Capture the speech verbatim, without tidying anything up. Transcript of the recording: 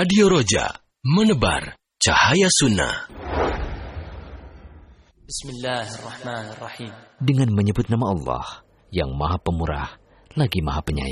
Radio Roja, menebar cahaya sunnah. Bismillahirrahmanirrahim. Dengan menyebut nama Allah yang Maha Pemurah lagi Maha Penyayang.